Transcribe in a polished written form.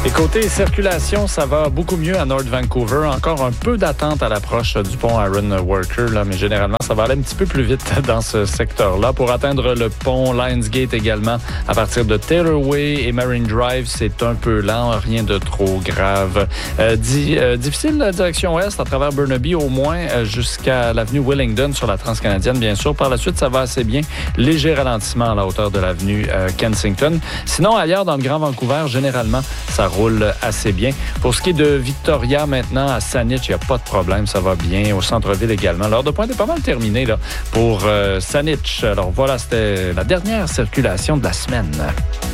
Et côté circulation, ça va beaucoup mieux à North Vancouver. Encore un peu d'attente à l'approche du pont Aaron Worker, là, mais généralement, ça va aller un petit peu plus vite dans ce secteur-là. Pour atteindre le pont Lionsgate également, à partir de Taylor Way et Marine Drive, c'est un peu lent, rien de trop grave. Difficile la direction ouest à travers Burnaby, au moins jusqu'à l'avenue Willingdon sur la Transcanadienne, bien sûr. Par la suite, ça va assez bien. Léger ralentissement à la hauteur de l'avenue Kensington. Sinon, ailleurs dans le Grand Vancouver, généralement, ça roule assez bien. Pour ce qui est de Victoria, maintenant, à Saanich, il n'y a pas de problème, ça va bien. Au centre-ville également. L'heure de pointe est pas mal terminée là, pour Saanich. Alors voilà, c'était la dernière circulation de la semaine.